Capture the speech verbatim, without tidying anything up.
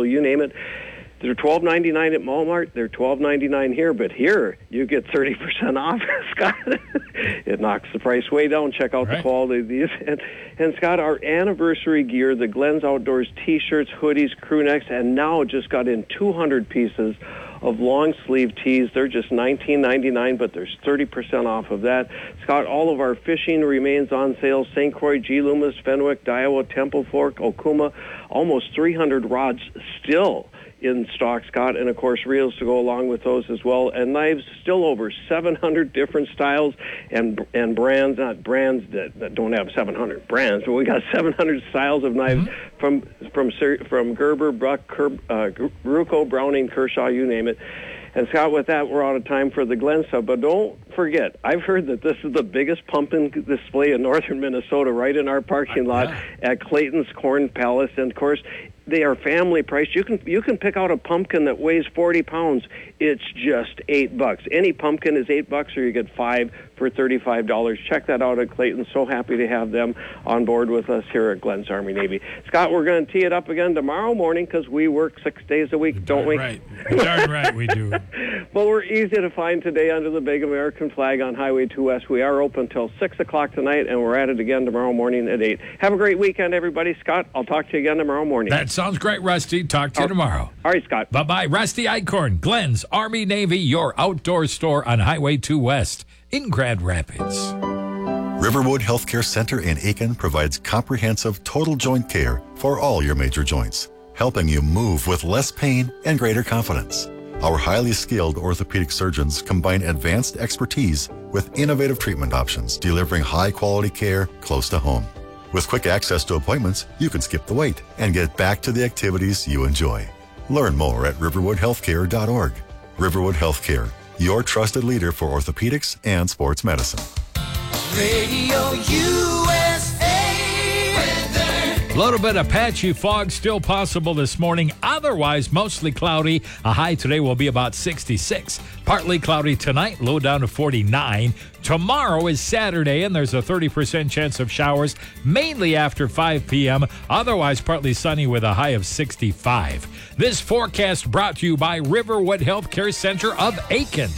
diesel, you name it. They're twelve ninety-nine at Walmart. They're twelve ninety-nine here, but here you get thirty percent off, Scott. It knocks the price way down. Check out right. the quality of these. And, and, Scott, our anniversary gear, the Glenn's Outdoors T-shirts, hoodies, crew necks, and now just got in two hundred pieces of long-sleeve tees. They're just nineteen ninety-nine, but there's thirty percent off of that. Scott, all of our fishing remains on sale. Saint Croix, G. Loomis, Fenwick, Daiwa, Temple Fork, Okuma, almost three hundred rods still in stock, Scott, and of course reels to go along with those as well, and knives, still over seven hundred different styles and and brands, not brands that, that don't have seven hundred brands, but we got seven hundred styles of knives mm-hmm. from from from Gerber, Bruck, Kerb, uh, Ruco, Browning, Kershaw, you name it. And Scott, with that, we're out of time for the Glen Sub, but don't forget, I've heard that this is the biggest pumpkin display in northern Minnesota, right in our parking lot yeah. at Clayton's Corn Palace, and of course, they are family priced. You can you can pick out a pumpkin that weighs forty pounds. It's just eight bucks. Any pumpkin is eight bucks, or you get five for thirty-five dollars. Check that out at Clayton. So happy to have them on board with us here at Glenn's Army Navy. Scott, we're going to tee it up again tomorrow morning because we work six days a week, You're don't we? Right. You're darn right we do. Well, we're easy to find today under the big American flag on Highway two West. We are open until six o'clock tonight, and we're at it again tomorrow morning at eight. Have a great weekend, everybody. Scott, I'll talk to you again tomorrow morning. That sounds great, Rusty. Talk to you tomorrow. All right, Scott. Bye-bye. Rusty Eichhorn, Glenn's Army Navy, your outdoor store on Highway two West in Grand Rapids. Riverwood Healthcare Center in Aiken provides comprehensive total joint care for all your major joints, helping you move with less pain and greater confidence. Our highly skilled orthopedic surgeons combine advanced expertise with innovative treatment options, delivering high-quality care close to home. With quick access to appointments, you can skip the wait and get back to the activities you enjoy. Learn more at riverwood healthcare dot org. Riverwood Healthcare, your trusted leader for orthopedics and sports medicine. Radio U S A weather. A little bit of patchy fog still possible this morning. Otherwise, mostly cloudy. A high today will be about sixty-six. Partly cloudy tonight, low down to forty-nine. Tomorrow is Saturday, and there's a thirty percent chance of showers, mainly after five p.m. Otherwise, partly sunny with a high of sixty-five. This forecast brought to you by Riverwood Healthcare Center of Aiken.